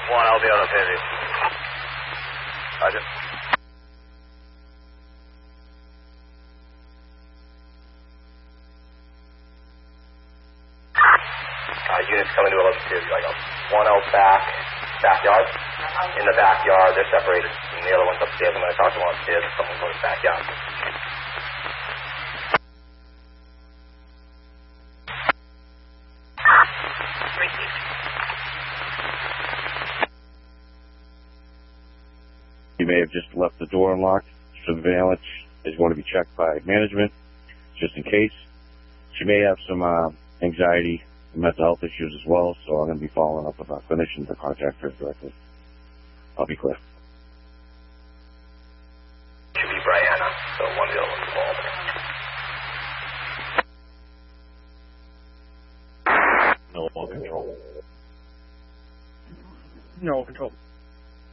One, I'll be on the pivot. Roger. Units coming to 11-2. I got 1L backyard. In the backyard, they're separated. And the other one's upstairs. I'm going to talk to one upstairs. Someone's going to the backyard. You may have just left the door unlocked. Surveillance is going to be checked by management, just in case. She may have some anxiety and mental health issues as well, so I'm going to be following up with our clinicians to contact her directly. I'll be clear. Should be Brianna, so one of the other one's involved. No control. No control.